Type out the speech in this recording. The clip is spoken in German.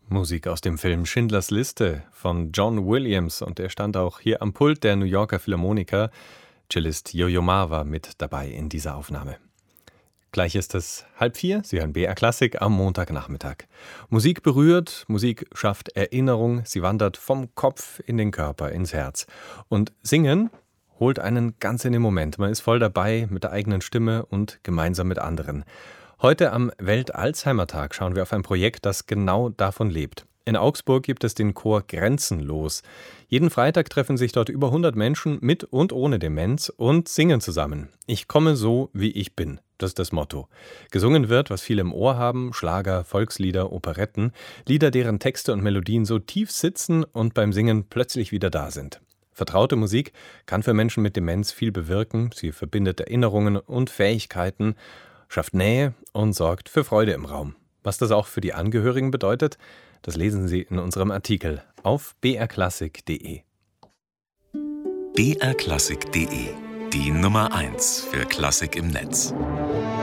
Musik aus dem Film Schindlers Liste von John Williams, und er stand auch hier am Pult der New Yorker Philharmoniker. Cellist Yo-Yo Ma war mit dabei in dieser Aufnahme. Gleich ist es 3:30, Sie hören BR Klassik am Montagnachmittag. Musik berührt, Musik schafft Erinnerung, sie wandert vom Kopf in den Körper, ins Herz. Und Singen holt einen ganz in den Moment. Man ist voll dabei mit der eigenen Stimme und gemeinsam mit anderen. Heute am Welt-Alzheimer-Tag schauen wir auf ein Projekt, das genau davon lebt. In Augsburg gibt es den Chor Grenzenlos. Jeden Freitag treffen sich dort über 100 Menschen mit und ohne Demenz und singen zusammen. Ich komme so, wie ich bin. Das ist das Motto. Gesungen wird, was viele im Ohr haben: Schlager, Volkslieder, Operetten, Lieder, deren Texte und Melodien so tief sitzen und beim Singen plötzlich wieder da sind. Vertraute Musik kann für Menschen mit Demenz viel bewirken. Sie verbindet Erinnerungen und Fähigkeiten, schafft Nähe und sorgt für Freude im Raum. Was das auch für die Angehörigen bedeutet, das lesen Sie in unserem Artikel auf brklassik.de. brklassik.de, die Nummer 1 für Klassik im Netz.